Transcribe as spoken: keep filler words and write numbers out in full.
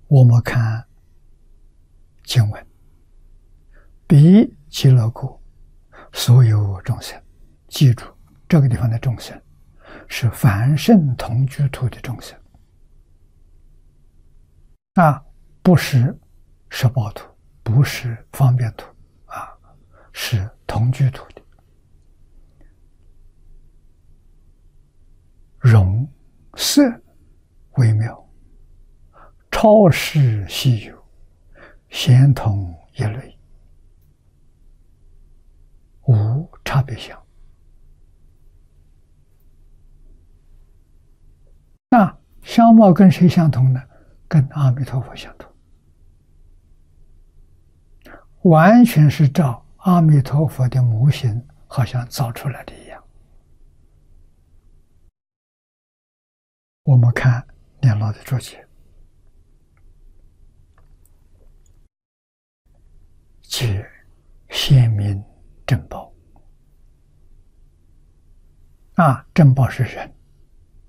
我们看经文，彼极乐国所有众生，记住这个地方的众生是凡圣同居土的众生啊，不是十报土，不是方便土啊，是同居土的。容色微妙，超世稀有，咸同一类，无差别相。那相貌跟谁相同呢？跟阿弥陀佛相同，完全是照阿弥陀佛的模型，好像造出来的一样。我们看念老的注解，皆显明正报啊，正报是人，